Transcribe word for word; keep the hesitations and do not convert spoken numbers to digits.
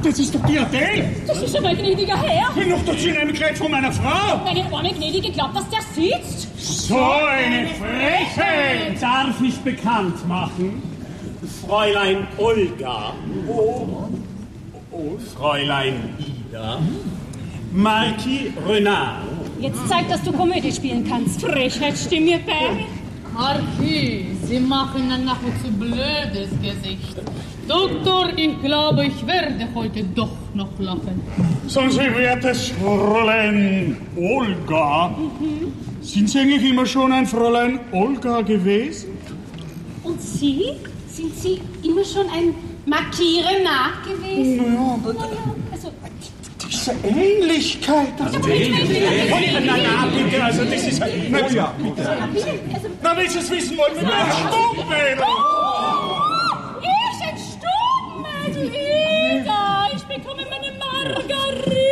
Das ist doch die Adele. Das ist aber ein gnädiger Herr. Ich bin noch dazu in einem Kleid von meiner Frau. Meine arme Gnädige glaubt, dass der sitzt. So eine Frechheit. Darf ich bekannt machen? Fräulein Olga. Oh, oh Fräulein Ida. Marquis Renard. Jetzt zeig, dass du Komödie spielen kannst. Frechheit, stimm mir bei. Marquis, Sie machen ein nachher zu blödes Gesicht. Doktor, ich glaube, ich werde heute doch noch lachen. Sagen Sie, wertes Fräulein Olga, mhm. Sind Sie eigentlich immer schon ein Fräulein Olga gewesen? Und Sie? Sind Sie immer schon ein Marquis Renard gewesen? Naja, aber naja, also, diese Ähnlichkeit. Also, Ähnlichkeit. Na, na, bitte, also das ist... Na, oh ja, bitte. Na, wenn Sie es wissen wollen, mit einem Stummmädel. Ich ein Stummmädel, Ida. Ich bekomme meine Margarita.